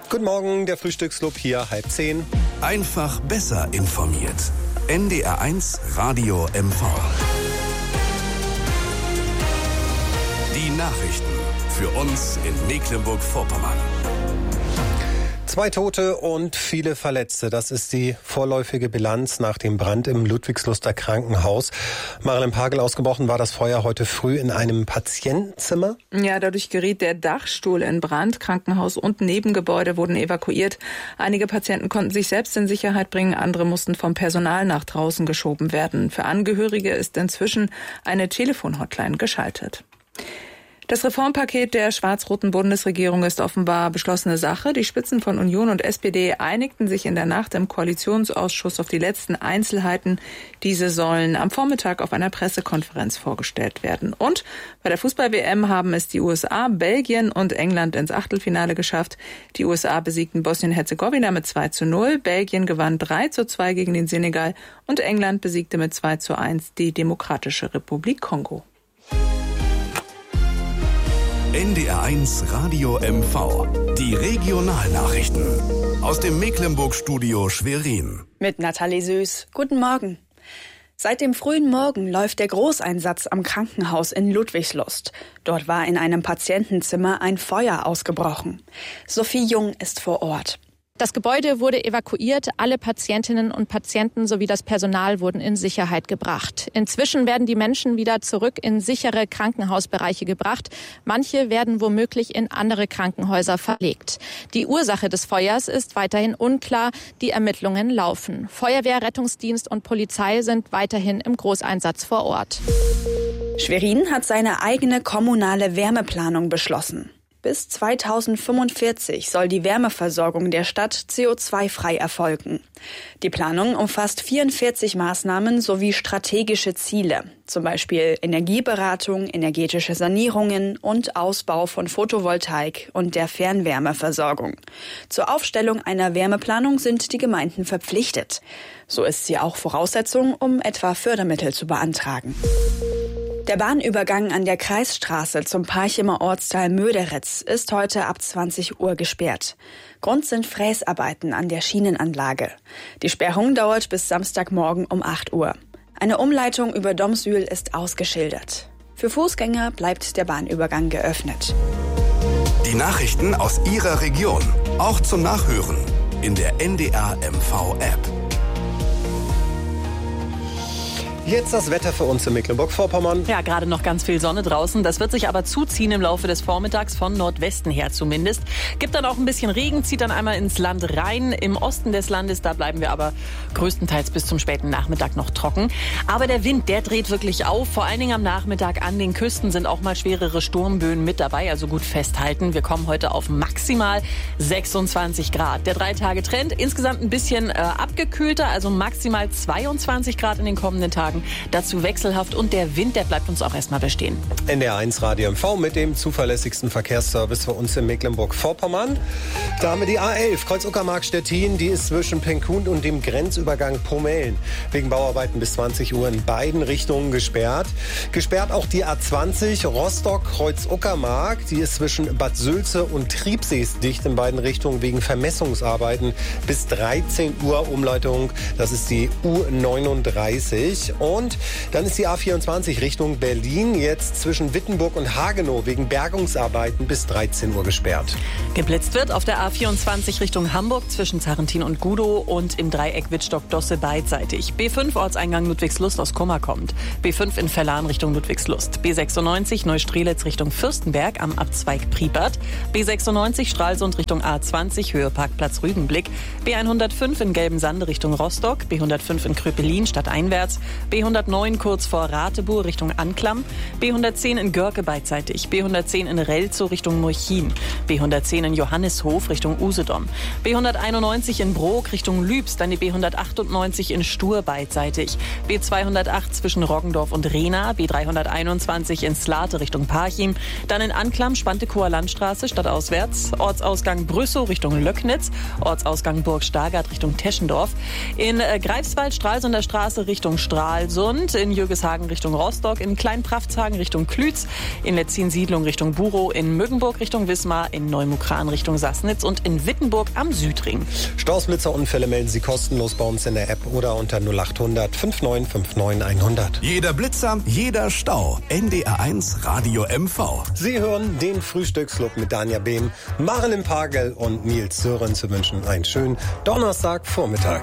Guten Morgen, der Frühstücksclub hier, 9:30. Einfach besser informiert. NDR1 Radio MV. Die Nachrichten für uns in Mecklenburg-Vorpommern. 2 Tote und viele Verletzte. Das ist die vorläufige Bilanz nach dem Brand im Ludwigsluster Krankenhaus. Marilyn Pagel, ausgebrochen war das Feuer heute früh in einem Patientenzimmer. Ja, dadurch geriet der Dachstuhl in Brand. Krankenhaus und Nebengebäude wurden evakuiert. Einige Patienten konnten sich selbst in Sicherheit bringen, andere mussten vom Personal nach draußen geschoben werden. Für Angehörige ist inzwischen eine Telefonhotline geschaltet. Das Reformpaket der schwarz-roten Bundesregierung ist offenbar beschlossene Sache. Die Spitzen von Union und SPD einigten sich in der Nacht im Koalitionsausschuss auf die letzten Einzelheiten. Diese sollen am Vormittag auf einer Pressekonferenz vorgestellt werden. Und bei der Fußball-WM haben es die USA, Belgien und England ins Achtelfinale geschafft. Die USA besiegten Bosnien-Herzegowina mit 2:0. Belgien gewann 3:2 gegen den Senegal und England besiegte mit 2:1 die Demokratische Republik Kongo. NDR1 Radio MV. Die Regionalnachrichten. Aus dem Mecklenburg-Studio Schwerin. Mit Nathalie Süß. Guten Morgen. Seit dem frühen Morgen läuft der Großeinsatz am Krankenhaus in Ludwigslust. Dort war in einem Patientenzimmer ein Feuer ausgebrochen. Sophie Jung ist vor Ort. Das Gebäude wurde evakuiert, alle Patientinnen und Patienten sowie das Personal wurden in Sicherheit gebracht. Inzwischen werden die Menschen wieder zurück in sichere Krankenhausbereiche gebracht. Manche werden womöglich in andere Krankenhäuser verlegt. Die Ursache des Feuers ist weiterhin unklar. Die Ermittlungen laufen. Feuerwehr, Rettungsdienst und Polizei sind weiterhin im Großeinsatz vor Ort. Schwerin hat seine eigene kommunale Wärmeplanung beschlossen. Bis 2045 soll die Wärmeversorgung der Stadt CO2-frei erfolgen. Die Planung umfasst 44 Maßnahmen sowie strategische Ziele, zum Beispiel Energieberatung, energetische Sanierungen und Ausbau von Photovoltaik und der Fernwärmeversorgung. Zur Aufstellung einer Wärmeplanung sind die Gemeinden verpflichtet. So ist sie auch Voraussetzung, um etwa Fördermittel zu beantragen. Der Bahnübergang an der Kreisstraße zum Parchimer Ortsteil Möderitz ist heute ab 20 Uhr gesperrt. Grund sind Fräsarbeiten an der Schienenanlage. Die Sperrung dauert bis Samstagmorgen um 8 Uhr. Eine Umleitung über Domsühl ist ausgeschildert. Für Fußgänger bleibt der Bahnübergang geöffnet. Die Nachrichten aus Ihrer Region, auch zum Nachhören in der NDR MV App. Jetzt das Wetter für uns in Mecklenburg-Vorpommern. Ja, gerade noch ganz viel Sonne draußen. Das wird sich aber zuziehen im Laufe des Vormittags, von Nordwesten her zumindest. Gibt dann auch ein bisschen Regen, zieht dann einmal ins Land rein. Im Osten des Landes, da bleiben wir aber größtenteils bis zum späten Nachmittag noch trocken. Aber der Wind, der dreht wirklich auf. Vor allen Dingen am Nachmittag an den Küsten sind auch mal schwerere Sturmböen mit dabei. Also gut festhalten. Wir kommen heute auf maximal 26 Grad. Der 3-Tage-Trend insgesamt ein bisschen abgekühlter, also maximal 22 Grad in den kommenden Tagen. Dazu wechselhaft und der Wind, der bleibt uns auch erstmal bestehen. NDR1 Radio MV mit dem zuverlässigsten Verkehrsservice für uns in Mecklenburg-Vorpommern. Da haben wir die A11 Kreuz-Uckermark-Stettin, die ist zwischen Penkhuhn und dem Grenzübergang Pomellen wegen Bauarbeiten bis 20 Uhr in beiden Richtungen gesperrt. Gesperrt auch die A20 Rostock-Kreuz-Uckermark, die ist zwischen Bad Sülze und Triebsees dicht in beiden Richtungen wegen Vermessungsarbeiten bis 13 Uhr Umleitung. Das ist die U39. Und dann ist die A24 Richtung Berlin jetzt zwischen Wittenburg und Hagenow wegen Bergungsarbeiten bis 13 Uhr gesperrt. Geblitzt wird auf der A24 Richtung Hamburg zwischen Zarentin und Gudow und im Dreieck Wittstock-Dosse beidseitig. B5 Ortseingang Ludwigslust aus Kummer kommt. B5 in Verlan Richtung Ludwigslust. B96 Neustrelitz Richtung Fürstenberg am Abzweig Priebert. B96 Stralsund Richtung A20 Höhe Parkplatz Rügenblick. B105 in Gelbensande Richtung Rostock. B105 in Kröpelin stadteinwärts. B109 kurz vor Ratebuhr Richtung Anklam, B110 in Görke beidseitig, B110 in Relzow Richtung Murchin, B110 in Johannishof Richtung Usedom, B191 in Brok Richtung Lübs, dann die B198 in Stur beidseitig, B208 zwischen Roggendorf und Rehna, B321 in Slate Richtung Parchim, dann in Anklam Spantekower Landstraße stadtauswärts, Ortsausgang Brüssow Richtung Löcknitz, Ortsausgang Burg Stargard Richtung Teschendorf, in Greifswald Stralsunder Straße Richtung Stralsund, Stralsund, in Jürgeshagen Richtung Rostock, in Kleinpraftshagen Richtung Klütz, in Letzin-Siedlung Richtung Burow, in Müggenburg Richtung Wismar, in Neumukran Richtung Sassnitz und in Wittenburg am Südring. Staus, Blitzer, Unfälle melden Sie kostenlos bei uns in der App oder unter 0800 5959 100. Jeder Blitzer, jeder Stau. NDR1 Radio MV. Sie hören den Frühstücksclub mit Danja Behm, Maren im Pagel und Nils Sören zu wünschen einen schönen Donnerstagvormittag.